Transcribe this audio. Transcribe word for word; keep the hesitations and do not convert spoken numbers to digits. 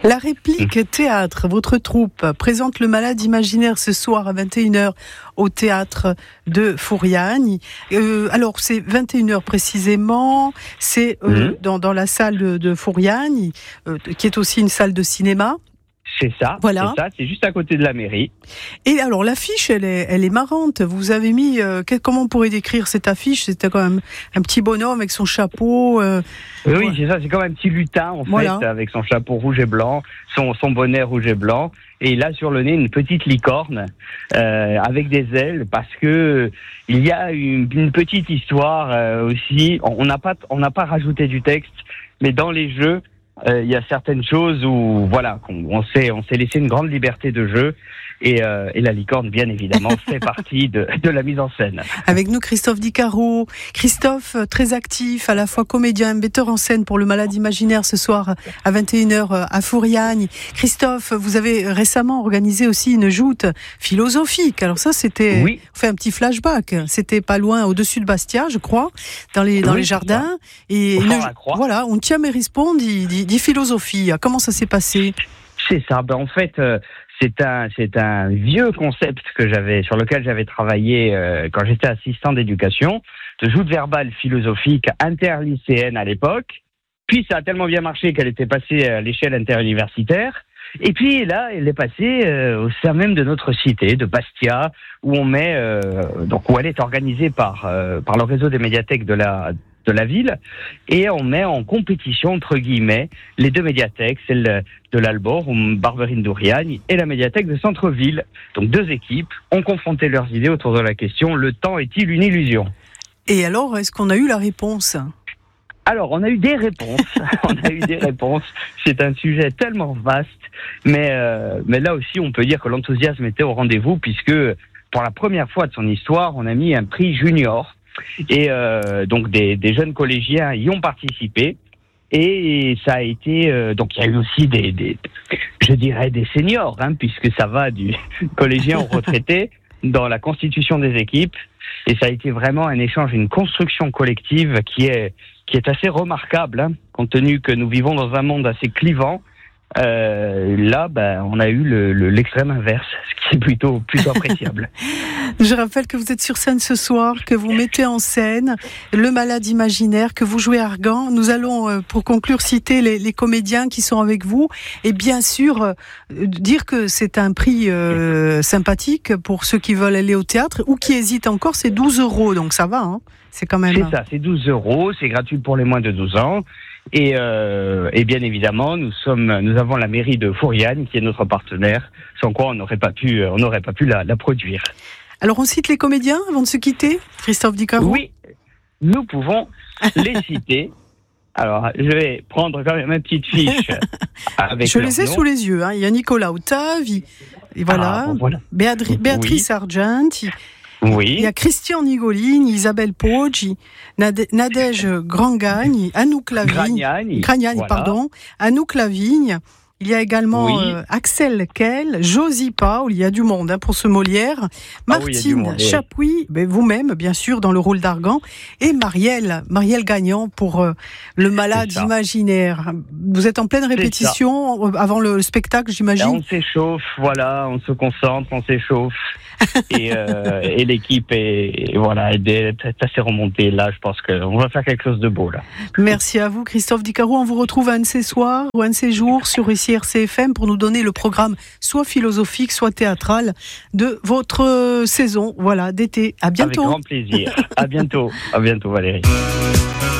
La réplique théâtre, votre troupe présente Le Malade imaginaire ce soir à vingt et une heures au théâtre de Fouriagne. Euh, alors c'est vingt et une heures précisément, c'est euh, mmh. dans, dans la salle de, de Fouriagne, euh, qui est aussi une salle de cinéma. C'est ça, voilà. c'est ça, c'est juste à côté de la mairie. Et alors l'affiche, elle est, elle est marrante. Vous avez mis, euh, quel, comment on pourrait décrire cette affiche ? C'était quand même un petit bonhomme avec son chapeau. Euh, oui, ouais. c'est ça, c'est comme un petit lutin en voilà. fait, avec son chapeau rouge et blanc, son, son bonnet rouge et blanc, et il a sur le nez une petite licorne euh, avec des ailes, parce que il y a une, une petite histoire euh, aussi. On n'a pas, on n'a pas rajouté du texte, mais dans les jeux. Il euh, y a certaines choses où voilà qu'on on s'est on s'est laissé une grande liberté de jeu et, euh, et la licorne bien évidemment fait partie de, de la mise en scène. Avec nous Christophe Dicaro. Christophe, très actif, à la fois comédien, metteur en scène pour Le Malade imaginaire ce soir à vingt et une heures à Fouriagne. Christophe, vous avez récemment organisé aussi une joute philosophique. Alors ça c'était, oui. on fait un petit flashback. C'était pas loin au-dessus de Bastia, je crois, dans les dans oui, les jardins. Et une, voilà, on tient mais répond dit, dit, dit philosophie. Comment ça s'est passé ? C'est ça. Ben en fait. Euh... C'est un, c'est un vieux concept que j'avais, sur lequel j'avais travaillé euh, quand j'étais assistant d'éducation, de joute verbale philosophique interlycéenne à l'époque. Puis ça a tellement bien marché qu'elle était passée à l'échelle interuniversitaire. Et puis là, elle est passée euh, au sein même de notre cité, de Bastia, où on met, euh, donc où elle est organisée par euh, par le réseau des médiathèques de la de la ville, et on met en compétition, entre guillemets, les deux médiathèques, celle de l'Albor, ou Barberine-Douriagne, et la médiathèque de Centre-Ville. Donc deux équipes ont confronté leurs idées autour de la question « Le temps est-il une illusion ?» Et alors, est-ce qu'on a eu la réponse ? Alors, on a eu des réponses. on a eu des réponses. C'est un sujet tellement vaste, mais, euh, mais là aussi, on peut dire que l'enthousiasme était au rendez-vous, puisque pour la première fois de son histoire, on a mis un prix junior. Et euh, donc des, des jeunes collégiens y ont participé et ça a été euh, donc il y a eu aussi des, des je dirais des seniors hein, puisque ça va du collégien au retraité dans la constitution des équipes, et ça a été vraiment un échange, une construction collective qui est qui est assez remarquable hein, compte tenu que nous vivons dans un monde assez clivant. Euh, là, ben, on a eu le, le, l'extrême inverse, ce qui est plutôt, plutôt appréciable. Je rappelle que vous êtes sur scène ce soir, que vous mettez en scène Le Malade imaginaire, que vous jouez à Argan. Nous allons, euh, pour conclure, citer les, les comédiens qui sont avec vous, et bien sûr euh, dire que c'est un prix euh, sympathique pour ceux qui veulent aller au théâtre ou qui hésitent encore. C'est douze euros, donc ça va, hein. C'est quand même. C'est ça, c'est douze euros, c'est gratuit pour les moins de douze ans. Et, euh, et bien évidemment, nous sommes, nous avons la mairie de Fouriagne qui est notre partenaire, sans quoi on n'aurait pas pu, on n'aurait pas pu la, la produire. Alors on cite les comédiens avant de se quitter, Christophe Dicaro ? Oui, nous pouvons les citer. Alors, je vais prendre quand même ma petite fiche. Avec je les ai nom. sous les yeux. Hein. Il y a Nicolas Octave, et voilà, ah, bon, voilà. Béatri- Béatrice oui. Argent. Oui. Il y a Christian Nigoline, Isabelle Poggi, Nade- Nadège Grandgagne, Anouk Lavigne, Gragnagne, Gragnagne, voilà. pardon, Anouk Lavigne. Il y a également oui. euh, Axel Kell, Josie Paul, il y a du monde hein, pour ce Molière, Martine ah oui, monde, Chapuis, ben, vous-même bien sûr dans le rôle d'Argan, et Marielle, Marielle Gagnant pour euh, Le Malade imaginaire. Vous êtes en pleine répétition avant le spectacle, j'imagine. Là, on s'échauffe, voilà, on se concentre, on s'échauffe. et, euh, et l'équipe est, voilà, est assez remontée. Là, je pense qu'on va faire quelque chose de beau. Là. Merci à vous, Christophe Dicaro. On vous retrouve un de ces soirs ou un de ces jours sur ici R C F M pour nous donner le programme soit philosophique, soit théâtral de votre saison, voilà, d'été. À bientôt. Avec grand plaisir. À bientôt. À bientôt, Valérie.